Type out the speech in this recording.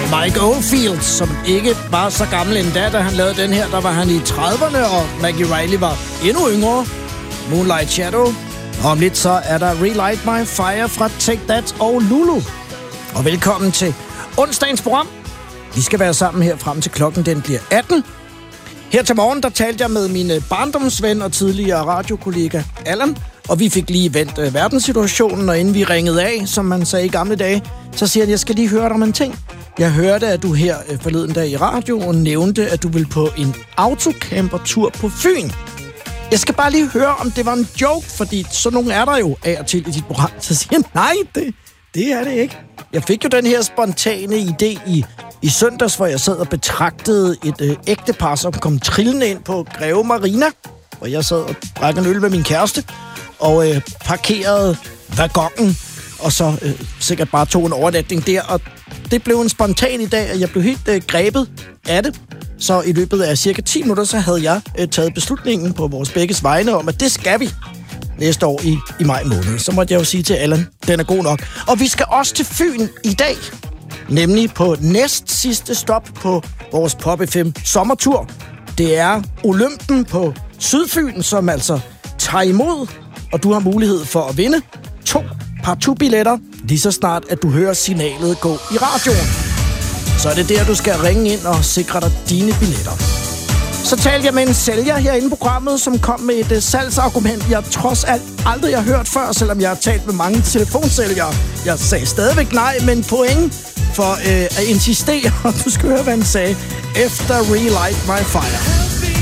Mike Oldfield, som ikke var så gammel endda, da han lavede den her. Der var han i 30'erne, og Maggie Reilly var endnu yngre. Moonlight Shadow. Og om lidt så er der Relight My Fire fra Take That og Lulu. Og velkommen til onsdagens program. Vi skal være sammen her frem til klokken, den bliver 18. Her til morgen, der talte jeg med min barndomsven og tidligere radiokollega Allan. Og vi fik lige vendt verdenssituationen, og inden vi ringede af, som man sagde i gamle dage, så siger han, jeg skal lige høre dig om en ting. Jeg hørte, at du her forleden dag i radioen nævnte, at du ville på en autocamper-tur på Fyn. Jeg skal bare lige høre, om det var en joke, fordi så nogen er der jo af og til i dit program. Så siger han, nej, det er det ikke. Jeg fik jo den her spontane idé i søndags, hvor jeg sad og betragtede et ægtepar, som kom trillende ind på Greve Marina, hvor jeg sad og drak en øl med min kæreste, og parkerede wagonen, og så sikkert bare tog en overnatning der, og det blev en spontan idé, og jeg blev helt grebet af det. Så i løbet af cirka 10 minutter, så havde jeg taget beslutningen på vores begges vegne om, at det skal vi næste år i maj måned. Så måtte jeg jo sige til Allan, den er god nok. Og vi skal også til Fyn i dag, nemlig på næst sidste stop på vores Pop FM sommertur. Det er Olympen på Sydfyn, som altså tager imod, og du har mulighed for at vinde 2 partout-billetter, lige så snart, at du hører signalet gå i radioen. Så er det der, du skal ringe ind og sikre dig dine billetter. Så talte jeg med en sælger herinde på programmet, som kom med et salgsargument, jeg trods alt aldrig har hørt før, selvom jeg har talt med mange telefonsælgere. Jeg sagde stadigvæk nej, men point for at insistere, og du skal høre, hvad han sagde, efter Relight My Fire.